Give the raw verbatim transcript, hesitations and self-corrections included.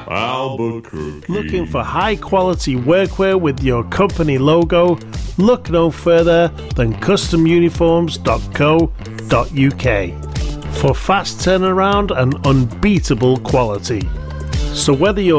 Albuquerque. Looking for high quality workwear with your company logo? Look no further than custom uniforms dot co dot uk for fast turnaround and unbeatable quality. So whether you're